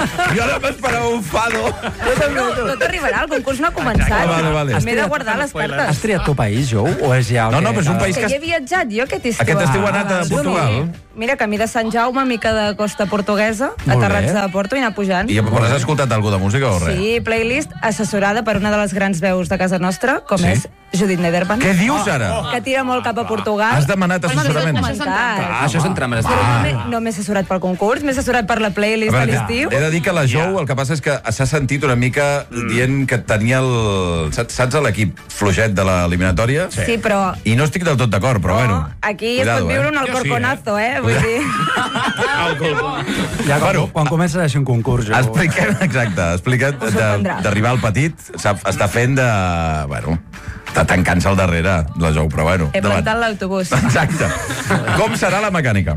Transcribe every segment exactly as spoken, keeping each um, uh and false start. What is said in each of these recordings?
Jo no m'esperava un fado. No, tot arribarà, el concurs no ha començat. Vale, vale. M'he de guardar les cartes. Has triat tu país, Jo? O és ja... No, no, però és un país Que que... hi he viatjat jo aquest estiu. Aquest estiu ha anat a Ah, Portugal. sí. Mira, camí de Sant Jaume, mica de costa portuguesa, Molt aterrats bé. de Porto i anar pujant. I però has escoltat alguna de música o res? Sí, playlist assessorada per una de les grans veus de casa nostra, com Sí? és Judit Nederman. Què dius ara? Que tira molt cap a Portugal. Has demanat assessorament? Això són trampes. Ah, això són trames. Però no m'he- no m'he assessorat pel concurs, m'he assessorat per la playlist A de veure, l'estiu. he de dir que la Jou, el que passa és que s'ha sentit una mica dient que tenia el... Saps, saps l'equip fluixet de l'eliminatòria? Sí, però I no estic del tot d'acord, però bueno. aquí es Cuidado, pot viure eh? un alcorconazo, eh? Vull dir... Ja, quan, Bueno. quan comença a deixar un concurs, Jo. Expliquem, exacte, explica't Ho sorprendrà. de- d'arribar al petit, sap, està fent de... Bueno, està tancant-se al darrere, la Jou, però bueno. He endavant. plantat l'autobús. Exacte. Com serà la mecànica?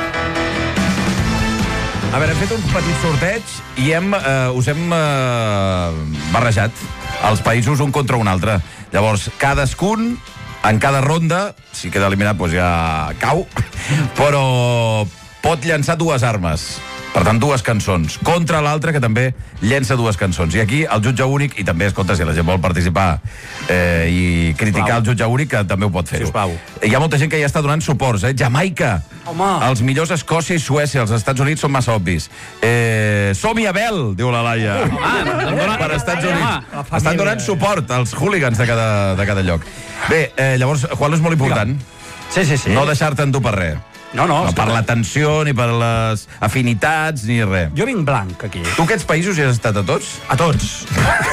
A veure, hem fet un petit sorteig i hem, eh, us hem eh, barrejat els països un contra un altre. Llavors, cadascun, en cada ronda, si queda eliminat, doncs ja cau, però pot llançar dues armes. Per tant, dues cançons. Contra l'altre, que també llença dues cançons. I aquí, el jutge únic, i també, escolta, si la gent vol participar eh, i criticar el jutge únic, que també ho pot fer-ho. Sisplau. Hi ha molta gent que ja està donant suports, eh? Jamaica. Home. Els millors Escòcia i Suècia, els Estats Units són massa obvis. Eh, Som-hi, Abel, diu la Laia. Per Estats Units. Estan donant suport als hooligans de cada, de cada lloc. Bé, eh, llavors, Juan, és molt important Sí, sí, sí. no deixar-te endur per res. No, no. No per escolta, la tensió, ni per les afinitats, ni res. Jo vinc blanc, aquí. Tu aquests països hi has estat a tots? A tots.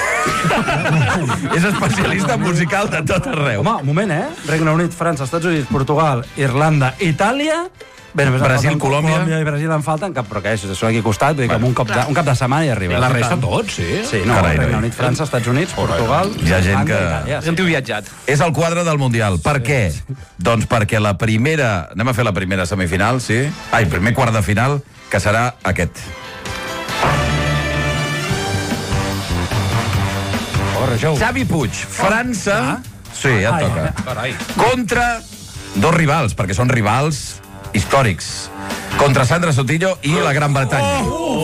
És especialista musical de tot arreu. Home, un moment, eh? Regne Unit, França, Estats Units, Portugal, Irlanda, Itàlia... Bé, només em Brasil, falten Colòmbia. Colòmbia i Brasil em falten, cap, però què és? Són aquí al costat, vull dir que amb un, cop de, un cap de setmana hi arriba. La resta tots, sí? Sí, no, Carai, Regne noi. Unit, França, Estats Units, Portugal... Hi ha gent Irlanda, que- Itàlia, sí. Sentiu viatjat. És el quadre del Mundial. Per què? Doncs perquè la primera... Anem a fer la primera semifinal, sí? Ai, primer quart de final, que serà aquest. Corre, Jou. Xavi Puig, França... Sí, ja et toca. Carai. Contra dos rivals, perquè són rivals històrics. Contra Sandra Sotillo i la Gran Bretanya.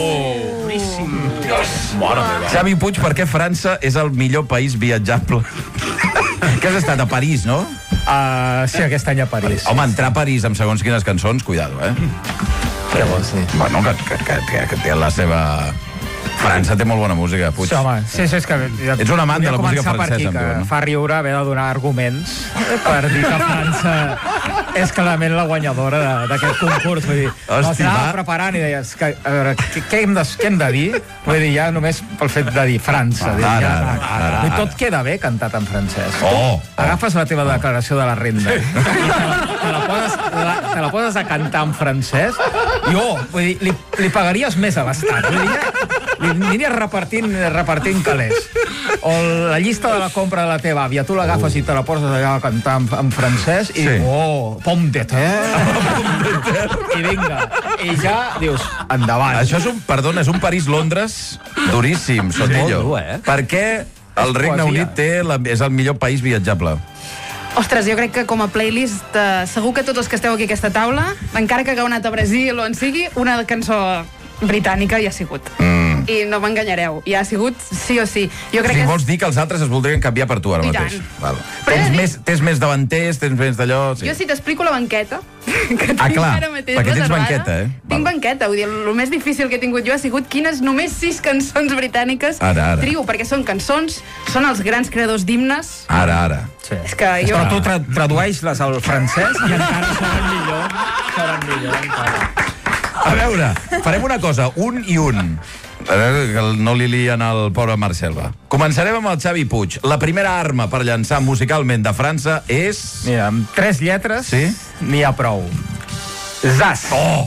Xavi Puig, per què França és el millor país viatjable? Que has estat a París, no? Uh, sí, aquest any a París. Home, entrar a París amb segons quines cançons, cuidado, eh? Llavors, sí. Bueno, que, que, que, que té la seva... França té molt bona música, Puig. Sí, home, sí, sí, és que... Ets un amant de la música Volia començar per francesa, aquí, em que diuen, no? fa riure haver de donar arguments per dir que França és clarament la guanyadora de- d'aquest concurs. Vull dir, Hosti, els anava va. preparant i deies, que, a veure, què, què, hem de, què hem de dir? Vull dir, ja només pel fet de dir França. Dic, Ara, ja, ara, va. ara, Vull dir, ara. tot queda bé cantat en francès. Oh, oh. Agafes la teva declaració de la renda i te, te, la poses, la, te la poses a cantar en francès. Jo, vull dir, li, li pagaries més a l'Estat. Vull dir, ja, li aniries repartint, repartint calés. O la llista de la compra de la teva àvia, tu l'agafes i te la poses allà a cantar en, en francès i, Sí. oh, pomme de terre. I vinga. I ja dius, endavant. Això és un, perdona, és un París-Londres duríssim, Sotillo. Molt dur, eh? Per què el Regne Poesia. Unit té la, és el millor país viatjable? Ostres, jo crec que com a playlist, eh, segur que tots els que esteu aquí a aquesta taula, encara que hagueu anat a Brasil o on sigui, una cançó britànica hi ha sigut. Mm. I no m'enganyareu, hi ha sigut sí o sí. Jo O crec sigui, que... vols dir que els altres es voldrien canviar per tu ara I mateix? tant. Val. Però he Tens, de dir- més, tens més davanters, tens més d'allò... Sí. Jo si t'explico la banqueta, que tinc Ah, clar, ara mateix perquè tens reservada, banqueta, eh? Tinc Val. banqueta, vull dir, el més difícil que he tingut jo ha sigut quines només sis cançons britàniques Ara, ara. trio, perquè són cançons, són els grans creadors d'himnes. Ara, ara. Sí. És que jo... Però tu tra tradueix-les al francès i encara seran millor. Seran millor, encara. A veure, farem una cosa, un i un. A veure, que no li lien el pobre Marc Selva. Començarem amb el Xavi Puig. La primera arma per llançar musicalment de França és... Mira, amb tres lletres Sí? n'hi ha prou. Zas. Oh!